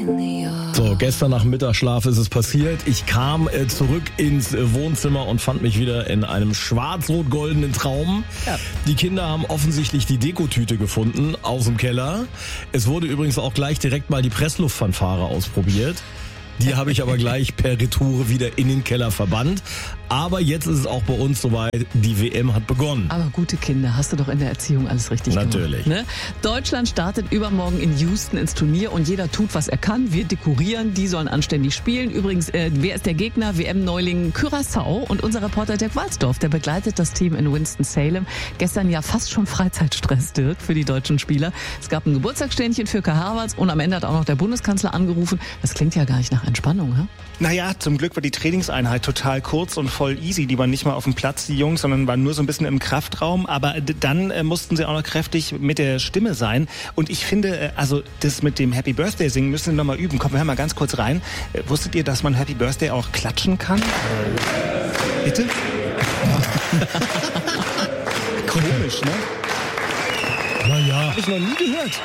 So, gestern nach Mittagsschlaf ist es passiert. Ich kam zurück ins Wohnzimmer und fand mich wieder in einem schwarz-rot-goldenen Traum. Ja. Die Kinder haben offensichtlich die Dekotüte gefunden aus dem Keller. Es wurde übrigens auch gleich direkt mal die Pressluftfanfare ausprobiert. Die habe ich aber gleich per Retour wieder in den Keller verbannt. Aber jetzt ist es auch bei uns soweit, die WM hat begonnen. Aber gute Kinder, hast du doch in der Erziehung alles richtig Natürlich. gemacht. Ne? Deutschland startet übermorgen in Houston ins Turnier und jeder tut, was er kann. Wir dekorieren, die sollen anständig spielen. Übrigens, wer ist der Gegner? WM-Neuling Curaçao und unser Reporter Dirk Walsdorf, der begleitet das Team in Winston-Salem. Gestern ja fast schon Freizeitstress, Dirk, für die deutschen Spieler. Es gab ein Geburtstagsständchen für Kai Havertz und am Ende hat auch noch der Bundeskanzler angerufen. Das klingt ja gar nicht nach Entspannung, hä? Naja, zum Glück war die Trainingseinheit total kurz und voll easy. Die waren nicht mal auf dem Platz, die Jungs, sondern waren nur so ein bisschen im Kraftraum. Aber dann mussten sie auch noch kräftig mit der Stimme sein. Und ich finde, also das mit dem Happy Birthday singen müssen wir nochmal üben. Komm, wir hören mal ganz kurz rein. Wusstet ihr, dass man Happy Birthday auch klatschen kann? Bitte? Komisch, ne? Naja. Hab ich noch nie gehört.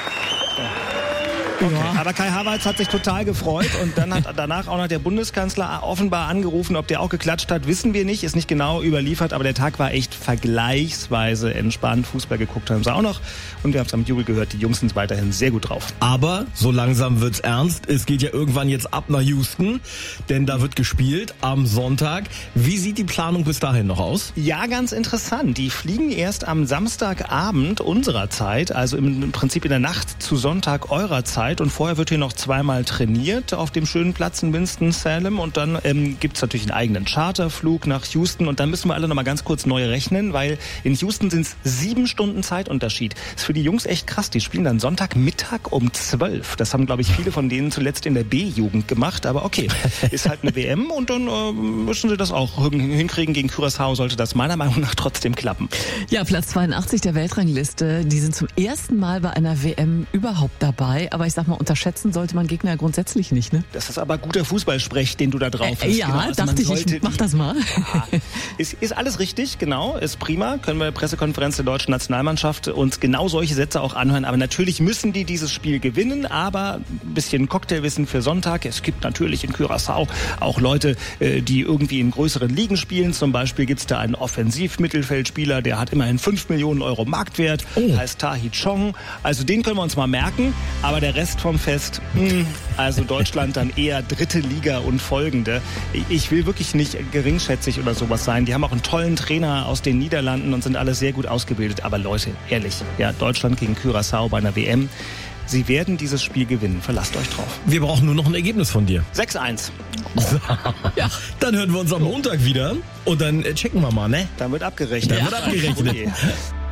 Okay. Ja. Aber Kai Havertz hat sich total gefreut und dann hat danach auch noch der Bundeskanzler offenbar angerufen. Ob der auch geklatscht hat, wissen wir nicht, ist nicht genau überliefert, aber der Tag war echt vergleichsweise entspannt. Fußball geguckt haben sie auch noch und wir haben es am Jubel gehört, die Jungs sind weiterhin sehr gut drauf. Aber so langsam wird's ernst. Es geht ja irgendwann jetzt ab nach Houston, denn da wird gespielt am Sonntag. Wie sieht die Planung bis dahin noch aus? Ja, ganz interessant. Die fliegen erst am Samstagabend unserer Zeit, also im Prinzip in der Nacht zu Sonntag eurer Zeit. Und vorher wird hier noch zweimal trainiert auf dem schönen Platz in Winston-Salem. Und dann gibt's natürlich einen eigenen Charterflug nach Houston. Und dann müssen wir alle noch mal ganz kurz neu rechnen, weil in Houston sind es 7 Stunden Zeitunterschied. Das ist für die Jungs echt krass. Die spielen dann Sonntagmittag um 12. Das haben, glaube ich, viele von denen zuletzt in der B-Jugend gemacht. Aber okay, ist halt eine WM und dann müssen sie das auch hinkriegen. Gegen Curaçao sollte das meiner Meinung nach trotzdem klappen. Ja, Platz 82 der Weltrangliste. Die sind zum ersten Mal bei einer WM überhaupt dabei. Aber ich sag mal, unterschätzen sollte man Gegner grundsätzlich nicht, ne? Das ist aber guter Fußballsprech, den du da drauf hast. Ja, genau, also dachte ich mach das mal. Ja, ist alles richtig, genau, ist prima. Können wir Pressekonferenz der deutschen Nationalmannschaft uns genau solche Sätze auch anhören. Aber natürlich müssen die dieses Spiel gewinnen, aber ein bisschen Cocktailwissen für Sonntag. Es gibt natürlich in Curaçao auch Leute, die irgendwie in größeren Ligen spielen. Zum Beispiel gibt's da einen Offensivmittelfeldspieler, der hat immerhin 5 Millionen Euro Marktwert, heißt Tahi Chong. Also den können wir uns mal merken, aber der Rest vom Fest, also Deutschland dann eher 3. Liga und folgende. Ich will wirklich nicht geringschätzig oder sowas sein. Die haben auch einen tollen Trainer aus den Niederlanden und sind alle sehr gut ausgebildet. Aber Leute, ehrlich, ja, Deutschland gegen Curaçao bei einer WM. Sie werden dieses Spiel gewinnen. Verlasst euch drauf. Wir brauchen nur noch ein Ergebnis von dir. 6-1. Ja, dann hören wir uns am Montag wieder und dann checken wir mal, ne? Dann wird abgerechnet. Dann wird abgerechnet.